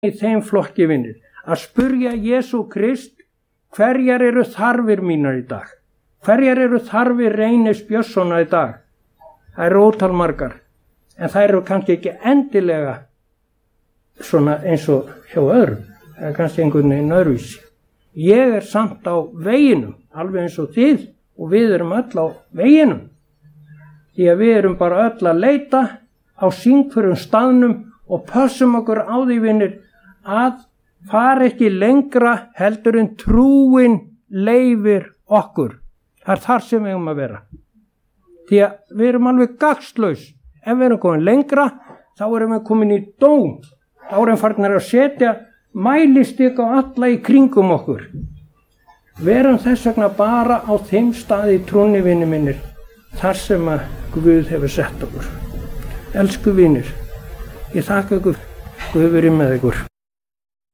í þeim flokki vinir að spurja Jesú Krist, hverjar eru þarfir mínar í dag? Hverjar eru þarfir Reynis Björnssona í dag? Það eru ótal margar, en það eru kannski ekki endilega svona eins og hjá öðrum. Það er kannski einhvern veginn öðruvísi. Ég er samt á veginum, alveg eins og þið, og við erum öll á veginum. Því að við erum bara öll að leita á síngförum staðnum og pössum okkur á því vinir að fara ekki lengra heldur en trúin leyfir okkur. Það er þar sem við erum að vera. Því að við erum alveg gagnslaus. Ef við erum komin lengra, þá erum við komin í dóm. Þá erum við farnir að setja mælistik á alla í kringum okkur. Verum þess vegna bara á þeim staði í trúnni vinir minnir, þar sem að Guð hefur sett okkur. Elsku vinir, ég þakka ykkur, Guð verið með ykkur.